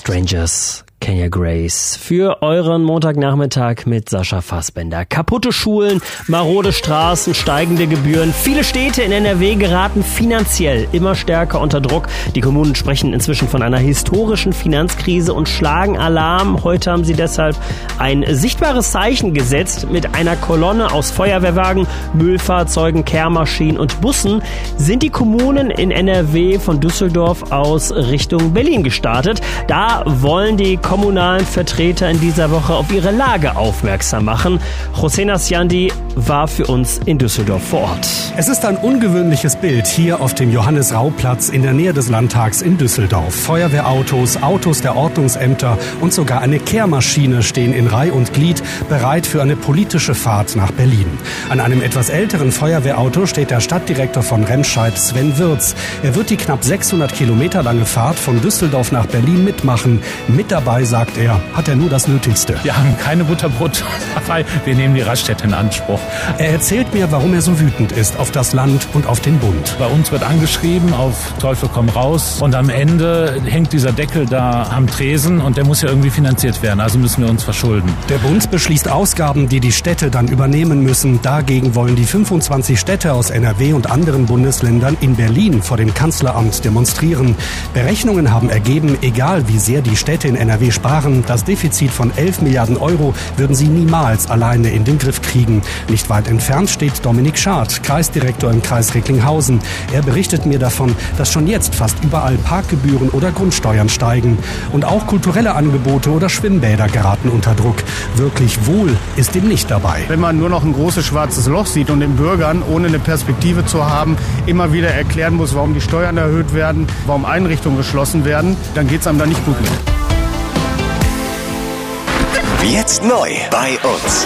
Strangers, Kenya Grace. Für euren Montagnachmittag mit Sascha Fassbender. Kaputte Schulen, marode Straßen, steigende Gebühren. Viele Städte in NRW geraten finanziell immer stärker unter Druck. Die Kommunen sprechen inzwischen von einer historischen Finanzkrise und schlagen Alarm. Heute haben sie deshalb ein sichtbares Zeichen gesetzt. Mit einer Kolonne aus Feuerwehrwagen, Müllfahrzeugen, Kehrmaschinen und Bussen sind die Kommunen in NRW von Düsseldorf aus Richtung Berlin gestartet. Da wollen die kommunalen Vertreter in dieser Woche auf ihre Lage aufmerksam machen. Hossein Asjandi war für uns in Düsseldorf vor Ort. Es ist ein ungewöhnliches Bild hier auf dem Johannes-Rau-Platz in der Nähe des Landtags in Düsseldorf. Feuerwehrautos, Autos der Ordnungsämter und sogar eine Kehrmaschine stehen in Reih und Glied bereit für eine politische Fahrt nach Berlin. An einem etwas älteren Feuerwehrauto steht der Stadtdirektor von Remscheid, Sven Wirz. Er wird die knapp 600 Kilometer lange Fahrt von Düsseldorf nach Berlin mitmachen. Mit dabei, sagt er, hat er nur das Nötigste. Wir haben keine Butterbrot dabei, wir nehmen die Raststätte in Anspruch. Er erzählt mir, warum er so wütend ist auf das Land und auf den Bund. Bei uns wird angeschrieben, auf Teufel komm raus. Und am Ende hängt dieser Deckel da am Tresen und der muss ja irgendwie finanziert werden. Also müssen wir uns verschulden. Der Bund beschließt Ausgaben, die die Städte dann übernehmen müssen. Dagegen wollen die 25 Städte aus NRW und anderen Bundesländern in Berlin vor dem Kanzleramt demonstrieren. Berechnungen haben ergeben, egal wie sehr die Städte in NRW sparen, das Defizit von 11 Milliarden Euro würden sie niemals alleine in den Griff kriegen. Nicht weit entfernt steht Dominik Schad, Kreisdirektor im Kreis Recklinghausen. Er berichtet mir davon, dass schon jetzt fast überall Parkgebühren oder Grundsteuern steigen. Und auch kulturelle Angebote oder Schwimmbäder geraten unter Druck. Wirklich wohl ist ihm nicht dabei. Wenn man nur noch ein großes schwarzes Loch sieht und den Bürgern, ohne eine Perspektive zu haben, immer wieder erklären muss, warum die Steuern erhöht werden, warum Einrichtungen geschlossen werden, dann geht es einem da nicht gut mit. Jetzt neu bei uns.